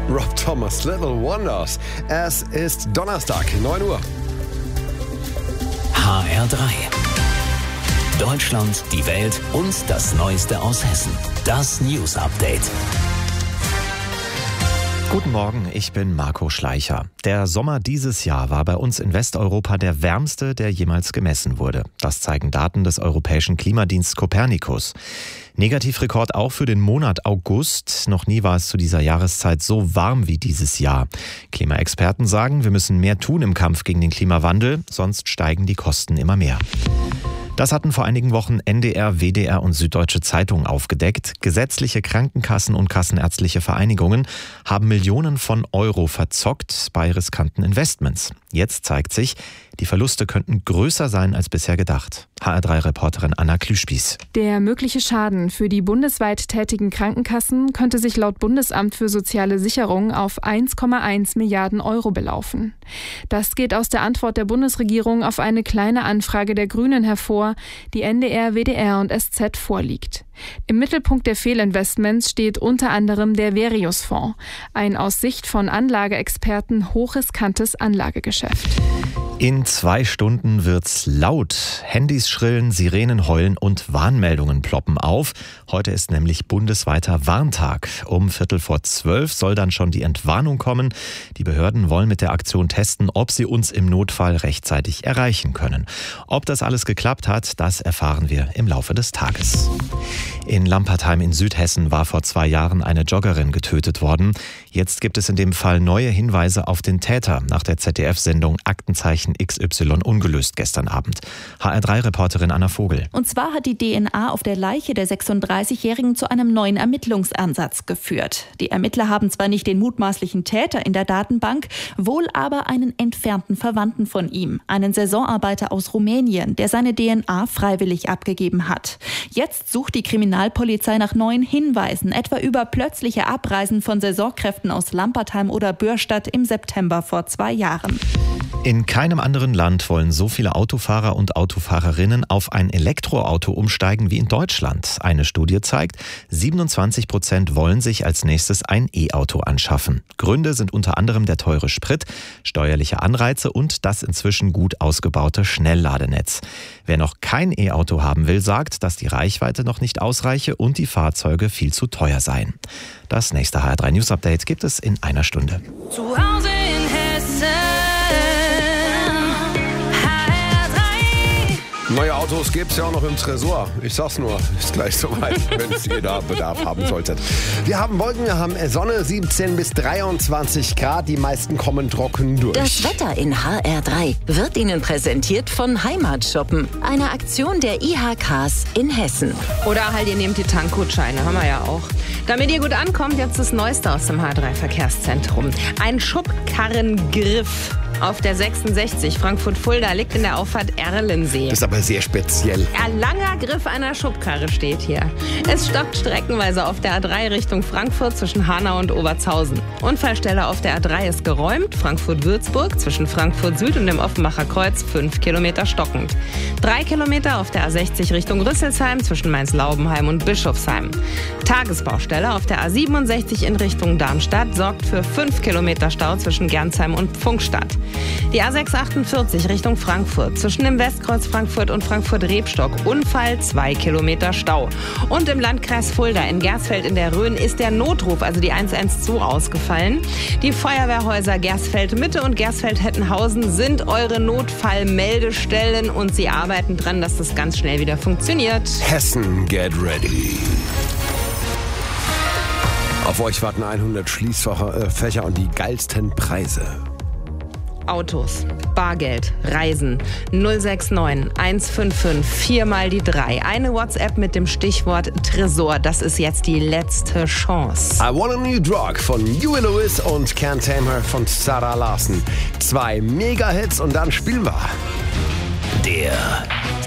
Rob Thomas, Little Wonders. Es ist Donnerstag, 9 Uhr. HR3. Deutschland, die Welt und das Neueste aus Hessen. Das News Update. Guten Morgen, ich bin Marco Schleicher. Der Sommer dieses Jahr war bei uns in Westeuropa der wärmste, der jemals gemessen wurde. Das zeigen Daten des Europäischen Klimadiensts Copernicus. Negativrekord auch für den Monat August. Noch nie war es zu dieser Jahreszeit so warm wie dieses Jahr. Klimaexperten sagen, wir müssen mehr tun im Kampf gegen den Klimawandel, sonst steigen die Kosten immer mehr. Das hatten vor einigen Wochen NDR, WDR und Süddeutsche Zeitung aufgedeckt. Gesetzliche Krankenkassen und kassenärztliche Vereinigungen haben Millionen von Euro verzockt bei riskanten Investments. Jetzt zeigt sich, die Verluste könnten größer sein als bisher gedacht. HR3-Reporterin Anna Klüspieß. Der mögliche Schaden für die bundesweit tätigen Krankenkassen könnte sich laut Bundesamt für Soziale Sicherung auf 1,1 Milliarden Euro belaufen. Das geht aus der Antwort der Bundesregierung auf eine kleine Anfrage der Grünen hervor, die NDR, WDR und SZ vorliegt. Im Mittelpunkt der Fehlinvestments steht unter anderem der Verius-Fonds, ein aus Sicht von Anlageexperten hochriskantes Anlagegeschäft. In 2 Stunden wird's laut. Handys schrillen, Sirenen heulen und Warnmeldungen ploppen auf. Heute ist nämlich bundesweiter Warntag. Um 11:45 soll dann schon die Entwarnung kommen. Die Behörden wollen mit der Aktion testen, ob sie uns im Notfall rechtzeitig erreichen können. Ob das alles geklappt hat, das erfahren wir im Laufe des Tages. In Lampertheim in Südhessen war vor 2 Jahren eine Joggerin getötet worden. Jetzt gibt es in dem Fall neue Hinweise auf den Täter nach der ZDF-Sendung Aktenzeichen XY ungelöst gestern Abend. HR3-Reporterin Anna Vogel. Und zwar hat die DNA auf der Leiche der 36-Jährigen zu einem neuen Ermittlungsansatz geführt. Die Ermittler haben zwar nicht den mutmaßlichen Täter in der Datenbank, wohl aber einen entfernten Verwandten von ihm, einen Saisonarbeiter aus Rumänien, der seine DNA freiwillig abgegeben hat. Jetzt sucht die Kriminalpolizei nach neuen Hinweisen, etwa über plötzliche Abreisen von Saisonkräften aus Lampertheim oder Bürstadt im September vor 2 Jahren. In keinem anderen Land wollen so viele Autofahrer und Autofahrerinnen auf ein Elektroauto umsteigen wie in Deutschland. Eine Studie zeigt, 27% wollen sich als nächstes ein E-Auto anschaffen. Gründe sind unter anderem der teure Sprit, steuerliche Anreize und das inzwischen gut ausgebaute Schnellladenetz. Wer noch kein E-Auto haben will, sagt, dass die Reichweite noch nicht ausreiche und die Fahrzeuge viel zu teuer seien. Das nächste HR3 News Update gibt es in einer Stunde. Zu Hause in Hessen. Neue Autos gibt's ja auch noch im Tresor. Ich sag's nur, ist gleich soweit, wenn es jeder Bedarf haben solltet. Wir haben Wolken, wir haben Sonne, 17 bis 23 Grad. Die meisten kommen trocken durch. Das Wetter in HR3 wird Ihnen präsentiert von Heimatshoppen, einer Aktion der IHKs in Hessen. Oder halt, ihr nehmt die Tankgutscheine, haben wir ja auch. Damit ihr gut ankommt, jetzt das Neueste aus dem HR3-Verkehrszentrum. Ein Schubkarrengriff auf der 66 Frankfurt-Fulda liegt in der Auffahrt Erlensee. Das ist aber sehr speziell. Ein langer Griff einer Schubkarre steht hier. Es stockt streckenweise auf der A3 Richtung Frankfurt zwischen Hanau und Obertshausen. Unfallstelle auf der A3 ist geräumt. Frankfurt-Würzburg zwischen Frankfurt Süd und dem Offenbacher Kreuz 5 Kilometer stockend. 3 Kilometer auf der A60 Richtung Rüsselsheim zwischen Mainz-Laubenheim und Bischofsheim. Tagesbaustelle auf der A67 in Richtung Darmstadt sorgt für 5 Kilometer Stau zwischen Gernsheim und Pfungstadt. Die A648 Richtung Frankfurt zwischen dem Westkreuz Frankfurt und Frankfurt-Rebstock. Unfall, 2 Kilometer Stau. Und im Landkreis Fulda in Gersfeld in der Rhön ist der Notruf, also die 112, ausgefallen. Die Feuerwehrhäuser Gersfeld-Mitte und Gersfeld-Hettenhausen sind eure Notfallmeldestellen und sie arbeiten dran, dass das ganz schnell wieder funktioniert. Hessen, get ready. Auf euch warten 100 Schließfächer und die geilsten Preise. Autos, Bargeld, Reisen, 069 155 4 mal die 3. Eine WhatsApp mit dem Stichwort Tresor. Das ist jetzt die letzte Chance. I Want a New Drug von Huey Lewis und Can't Tame Her von Sarah Larson. 2 Mega-Hits und dann spielen wir. Der